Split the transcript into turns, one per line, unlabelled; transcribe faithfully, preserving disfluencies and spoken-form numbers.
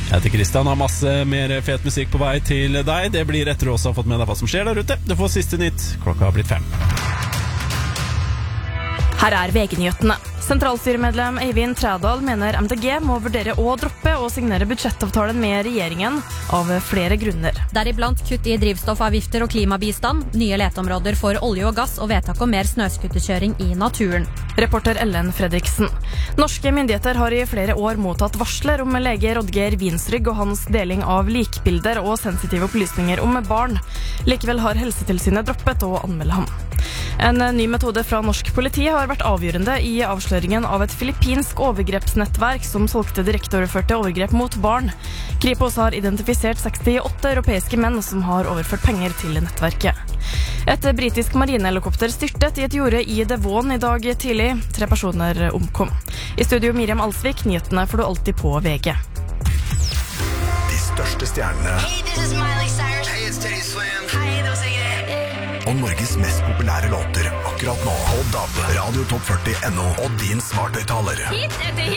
Jeg heter Kristian, har masse mer fet musikk på vei til deg. Det blir etter å også ha fått med deg hva som skjer der ute. Du får siste nytt, klokka har blitt fem.
Her er V G-nyhetene. Sentralstyremedlem Eivind Trædal mener M D G må vurdere å droppe og signere budsjettavtalen med regjeringen av flere grunner.
Deriblant kutt i drivstoffavgifter og klimabistand, nye leteområder for olje og gass og vedtak om mer snøskuterkjøring i naturen.
Reporter Ellen Fredriksen. Norske myndigheter har i flere år mottatt varsler om lege Rodger Winsrygg og hans deling av likbilder og sensitive opplysninger om barn. Likevel har Helsetilsynet droppet å anmelde ham. En ny metode fra norsk politi har vært avgjørende i avsløringen av et filippinsk overgrepsnettverk som solgte direkteoverførte overgrep mot barn. Kripos har identifisert sekstiåtte europeiske menn som har overført penger til nettverket. Et britisk marinehelikopter styrtet i et jorde i Devon i dag tidlig. Tre personer omkom. I studio Miriam Alsvik, nyhetene får du alltid på V G.
De største stjernene.
Hey, this is Miley Cyrus. Hey, it's Teddy Swims. Hi, det var sikkert.
Og Norges mest populære låter akkurat nå. På D A B, Radio Topp førti punktum no og din smarthøyttaler.
Hit etter hit.